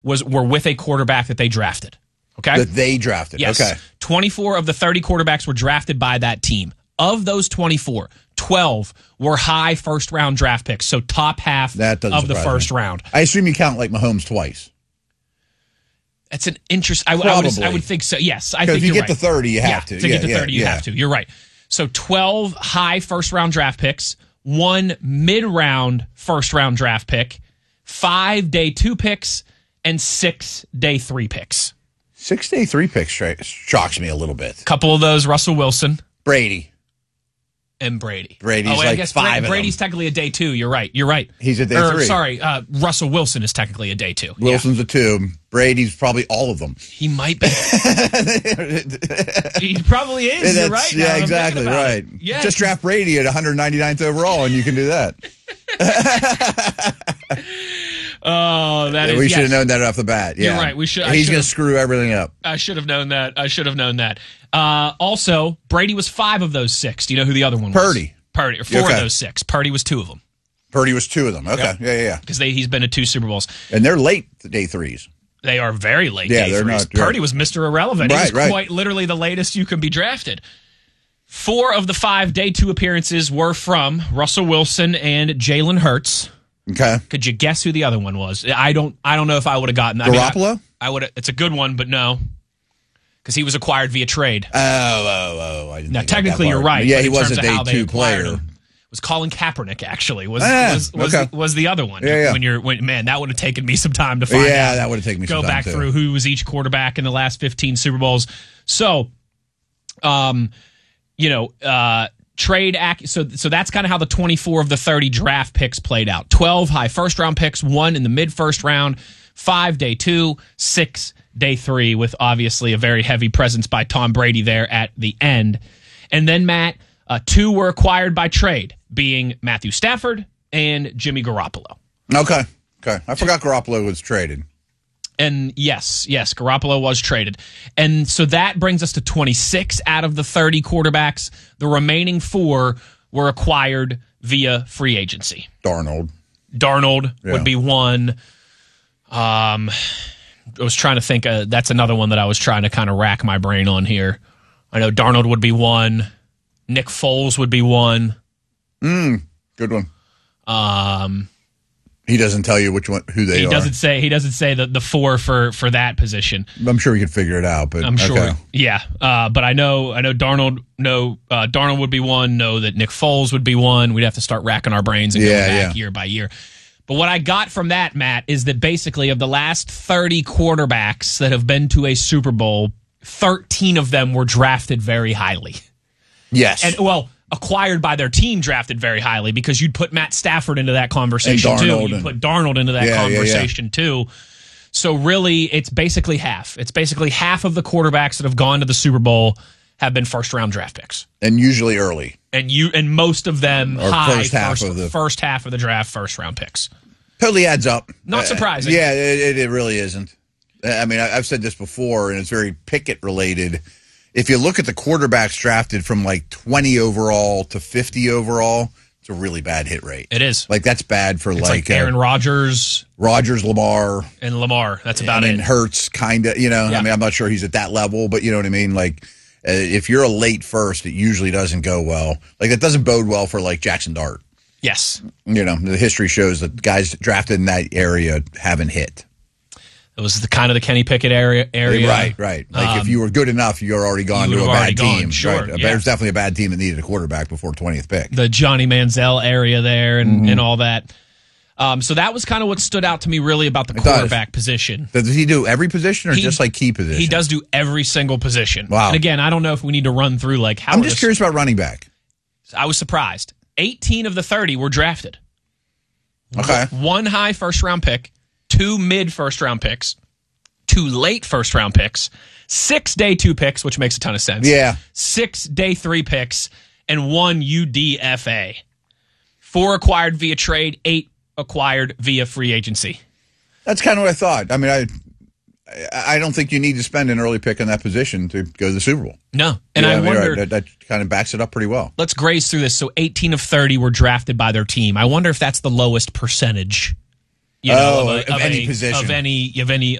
were with a quarterback that they drafted. Okay? That they drafted. Yes. Okay. 24 of the 30 quarterbacks were drafted by that team. Of those 24, 12 were high first-round draft picks, so top half of the first round. I assume you count like Mahomes twice. That's an interest. I would think so. Yes, I think if you get to 30, you have to. To get to 30, you have to. You're right. So 12 high first-round draft picks, 1 mid-round first-round draft pick, 5 day 2 picks, and 6 day 3 picks. 6 day 3 picks shocks me a little bit. A couple of those, Russell Wilson. Brady. And Brady. Brady's I guess 5 Brady's technically a day 2. You're right. He's a day 3. Sorry, Russell Wilson is technically a day 2. Wilson's a 2. Brady's probably all of them. He might be. He probably is. You're right. Yeah, exactly right. Yeah. Just draft Brady at 199th overall, and you can do that. Oh, we should have known that off the bat. Yeah. You're right. He's going to screw everything up. I should have known that. Also, Brady was 5 of those 6. Do you know who the other one was? Purdy. 4 of those 6. Purdy was 2 of them. Purdy was 2 of them. Okay. Yep. Yeah. Because he's been to 2 Super Bowls. And they're late day 3s. They are very late day 3s. Purdy was Mr. Irrelevant. He was quite literally the latest you can be drafted. 4 of the 5 day 2 appearances were from Russell Wilson and Jalen Hurts. Okay. Could you guess who the other one was? I don't know if I would have gotten that. Garoppolo? I would. It's a good one, but no. Because he was acquired via trade. I didn't now, technically, you're right. Yeah, he was a day 2 player. It was Colin Kaepernick, actually, was the other one. Yeah. Man, that would have taken me some time to find out. Yeah, that would have taken me some time, go back through who was each quarterback in the last 15 Super Bowls. So, trade so that's kind of how the 24 of the 30 draft picks played out. 12 high first-round picks, 1 in the mid-first round, 5 day 2, 6 day 3, with obviously a very heavy presence by Tom Brady there at the end. And then, Matt, 2 were acquired by trade, being Matthew Stafford and Jimmy Garoppolo. Okay. I forgot Garoppolo was traded. And yes, Garoppolo was traded. And so that brings us to 26 out of the 30 quarterbacks. The remaining 4 were acquired via free agency. Darnold would be 1. I was trying to think. That's another one that I was trying to kind of rack my brain on here. I know Darnold would be 1. Nick Foles would be 1. Good one. He doesn't tell you who they are. He doesn't say the 4 for that position. I'm sure we could figure it out, but I'm sure. Yeah. But I know Darnold. No, Darnold would be 1. Know that Nick Foles would be 1. We'd have to start racking our brains and going back year by year. But what I got from that, Matt, is that basically of the last 30 quarterbacks that have been to a Super Bowl, 13 of them were drafted very highly. Yes. And acquired by their team, drafted very highly, because you'd put Matt Stafford into that conversation too. You'd put Darnold into that conversation too. So really, it's basically half. It's basically half of the quarterbacks that have gone to the Super Bowl have been first-round draft picks, and usually early. And most of them first half of the draft, first-round picks. Totally adds up. Not surprising. Yeah, it really isn't. I mean, I've said this before, and it's very Pickett related. If you look at the quarterbacks drafted from like 20 overall to 50 overall, it's a really bad hit rate. It is. Like, that's bad for like Aaron Rodgers, Lamar. And Lamar. That's about it. And Hurts, kind of, I mean, I'm not sure he's at that level, but you know what I mean? Like, if you're a late first, it usually doesn't go well. Like, it doesn't bode well for like Jackson Dart. Yes. The history shows that guys drafted in that area haven't hit. It was the kind of the Kenny Pickett area. Right. Like, if you were good enough, you're already gone to a bad team. Sure. Right. There's definitely a bad team that needed a quarterback before 20th pick. The Johnny Manziel area there and all that. So that was kind of what stood out to me really about the quarterback position. Does he do every position or just like key position? He does do every single position. Wow. And again, I don't know if we need to run through like how. I'm just curious about running back. I was surprised. 18 of the 30 were drafted. Okay. 1 high first-round pick, 2 mid-first-round picks, 2 late first-round picks, 6 day 2 picks, which makes a ton of sense. Yeah. 6 day 3 picks, and 1 UDFA. 4 acquired via trade, 8 acquired via free agency. That's kind of what I thought. I mean, I don't think you need to spend an early pick in that position to go to the Super Bowl. No. And I wonder... That kind of backs it up pretty well. Let's graze through this. So 18 of 30 were drafted by their team. I wonder if that's the lowest percentage You know, of any position. of any